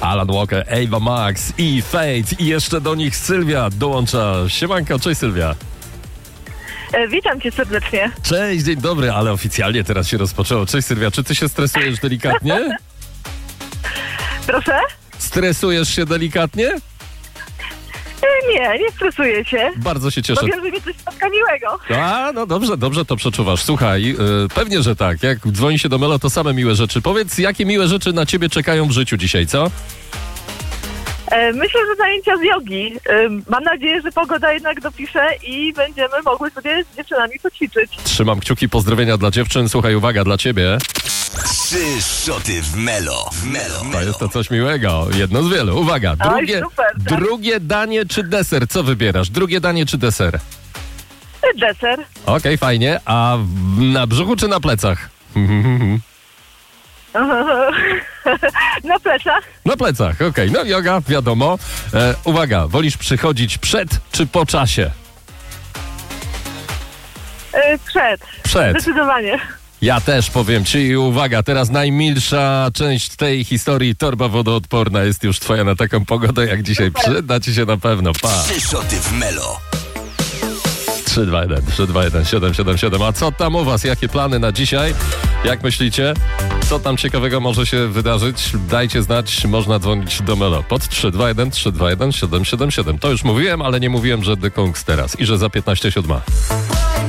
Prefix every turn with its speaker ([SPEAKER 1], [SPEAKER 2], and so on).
[SPEAKER 1] Alan Walker, Ava Max i Fate i jeszcze do nich Sylwia dołącza. Siemanko, cześć Sylwia.
[SPEAKER 2] Witam cię serdecznie.
[SPEAKER 1] Cześć, dzień dobry, ale oficjalnie teraz się rozpoczęło. Cześć Sylwia, czy ty się stresujesz delikatnie?
[SPEAKER 2] Proszę?
[SPEAKER 1] Stresujesz się delikatnie?
[SPEAKER 2] Nie stresuję się.
[SPEAKER 1] Bardzo się cieszę.
[SPEAKER 2] Bo wiem, że mi coś spotka miłego.
[SPEAKER 1] A, no dobrze to przeczuwasz. Słuchaj, pewnie, że tak. Jak dzwoni się do Melo, to same miłe rzeczy. Powiedz, jakie miłe rzeczy na ciebie czekają w życiu dzisiaj, co?
[SPEAKER 2] Myślę, że zajęcia z jogi. Mam nadzieję, że pogoda jednak dopisze i będziemy mogły sobie z dziewczynami poćwiczyć.
[SPEAKER 1] Trzymam kciuki, pozdrowienia dla dziewczyn. Słuchaj, uwaga, dla ciebie.
[SPEAKER 3] 3 szoty w Melo.
[SPEAKER 1] To jest to coś miłego. Jedno z wielu. Uwaga, drugie danie czy deser? Co wybierasz? Drugie danie czy deser?
[SPEAKER 2] Deser.
[SPEAKER 1] Okej, fajnie. A na brzuchu czy na plecach?
[SPEAKER 2] Na plecach.
[SPEAKER 1] Na plecach, okej. No joga, wiadomo. Uwaga, wolisz przychodzić przed czy po czasie?
[SPEAKER 2] Przed. Zdecydowanie.
[SPEAKER 1] Ja też powiem ci i uwaga, teraz najmilsza część tej historii, torba wodoodporna jest już twoja na taką pogodę jak dzisiaj. Przyda ci się na pewno. Pa.
[SPEAKER 3] 3 szoty w Melo.
[SPEAKER 1] 321 777. A co tam u was? Jakie plany na dzisiaj? Jak myślicie? Co tam ciekawego może się wydarzyć? Dajcie znać, można dzwonić do Melo pod 321 777. To już mówiłem, ale nie mówiłem, że The Kongs teraz i że za 15:07.